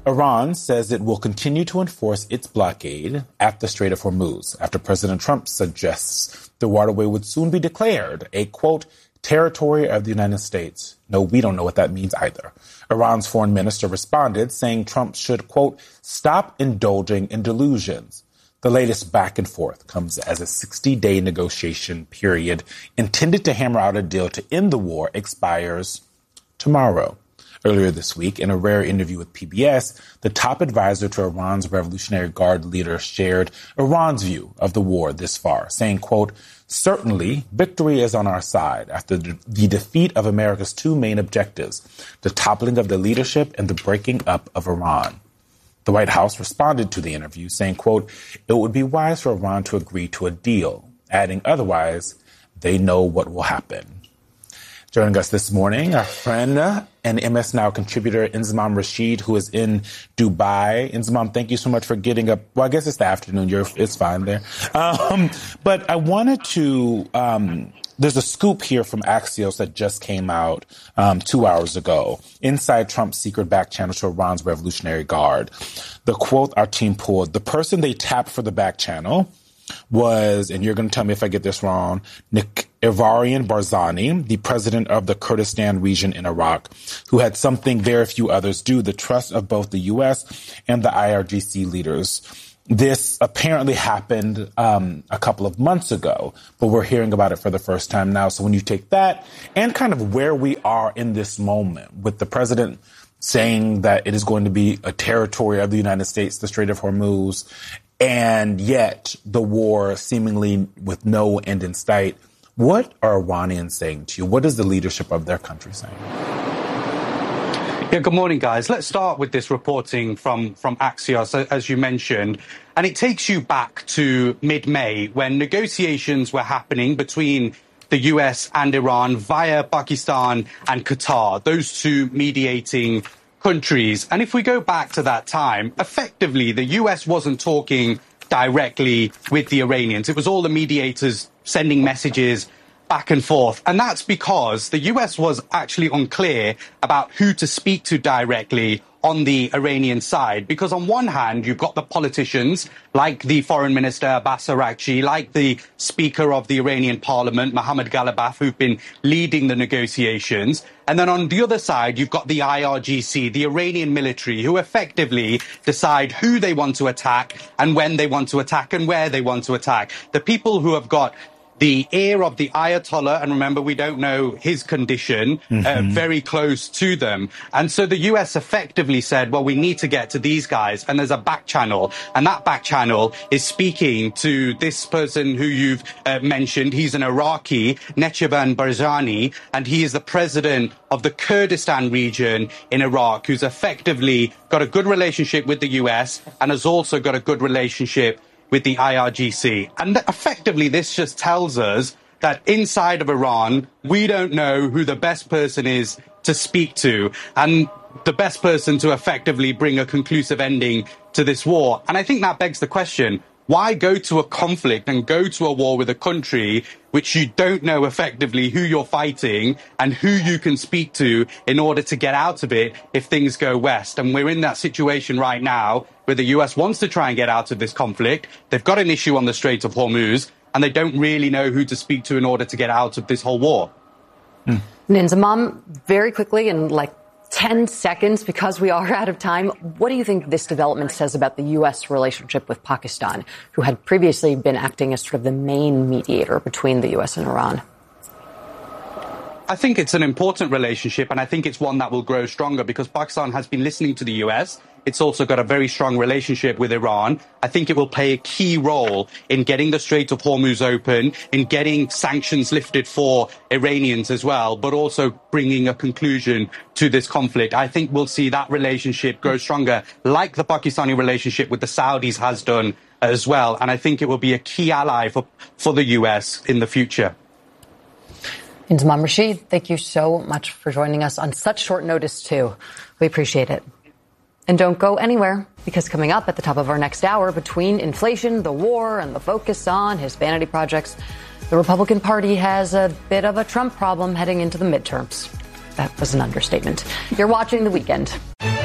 Iran says it will continue to enforce its blockade at the Strait of Hormuz after President Trump suggests the waterway would soon be declared a, quote, territory of the United States. No, we don't know what that means either. Iran's foreign minister responded, saying Trump should, quote, stop indulging in delusions. The latest back and forth comes as a 60-day negotiation period intended to hammer out a deal to end the war expires tomorrow. Earlier this week, in a rare interview with PBS, the top advisor to Iran's Revolutionary Guard leader shared Iran's view of the war this far, saying, quote, certainly victory is on our side after the defeat of America's two main objectives, the toppling of the leadership and the breaking up of Iran. The White House responded to the interview, saying, quote, it would be wise for Iran to agree to a deal, adding otherwise, they know what will happen. Joining us this morning, our friend and MS Now contributor, Inzamam Rashid, who is in Dubai. Inzamam, thank you so much for getting up. Well, I guess it's the afternoon. It's fine there. But I wanted to, there's a scoop here from Axios that just came out 2 hours ago. Inside Trump's secret back channel to Iran's Revolutionary Guard. The quote our team pulled, the person they tapped for the back channel was, and you're going to tell me if I get this wrong, Ivarian Barzani, the president of the Kurdistan region in Iraq, who had something very few others do, the trust of both the U.S. and the IRGC leaders. This apparently happened a couple of months ago, but we're hearing about it for the first time now. So when you take that and kind of where we are in this moment with the president saying that it is going to be a territory of the United States, the Strait of Hormuz, and yet the war seemingly with no end in sight, what are Iranians saying to you? What is the leadership of their country saying? Yeah, good morning, guys. Let's start with this reporting from Axios, as you mentioned. And it takes you back to mid-May when negotiations were happening between the US and Iran via Pakistan and Qatar, those two mediating countries. And if we go back to that time, effectively, the US wasn't talking directly with the Iranians. It was all the mediators sending messages back and forth. And that's because the US was actually unclear about who to speak to directly on the Iranian side. Because on one hand, you've got the politicians like the foreign minister Abbas Araghchi, like the speaker of the Iranian parliament, Mohammad Ghalibaf, who've been leading the negotiations. And then on the other side, you've got the IRGC, the Iranian military, who effectively decide who they want to attack and when they want to attack and where they want to attack. The people who have got the ear of the Ayatollah, and remember, we don't know his condition, very close to them. And so the US effectively said, well, we need to get to these guys. And there's a back channel. And that back channel is speaking to this person who you've mentioned. He's an Iraqi, Nechivan Barzani, and he is the president of the Kurdistan region in Iraq, who's effectively got a good relationship with the US and has also got a good relationship with the IRGC. And effectively, this just tells us that inside of Iran, we don't know who the best person is to speak to and the best person to effectively bring a conclusive ending to this war. And I think that begs the question, why go to a conflict and go to a war with a country which you don't know effectively who you're fighting and who you can speak to in order to get out of it if things go west? And we're in that situation right now where the US wants to try and get out of this conflict. They've got an issue on the Strait of Hormuz, and they don't really know who to speak to in order to get out of this whole war. Inzamam, very quickly, in like 10 seconds, because we are out of time, what do you think this development says about the U.S. relationship with Pakistan, who had previously been acting as sort of the main mediator between the U.S. and Iran? I think it's an important relationship, and I think it's one that will grow stronger because Pakistan has been listening to the US. It's also got a very strong relationship with Iran. I think it will play a key role in getting the Strait of Hormuz open, in getting sanctions lifted for Iranians as well, but also bringing a conclusion to this conflict. I think we'll see that relationship grow stronger, like the Pakistani relationship with the Saudis has done as well. And I think it will be a key ally for the US in the future. Inzamam Rashid, thank you so much for joining us on such short notice, too. We appreciate it. And don't go anywhere, because coming up at the top of our next hour, between inflation, the war, and the focus on his vanity projects, the Republican Party has a bit of a Trump problem heading into the midterms. That was an understatement. You're watching The Weekend.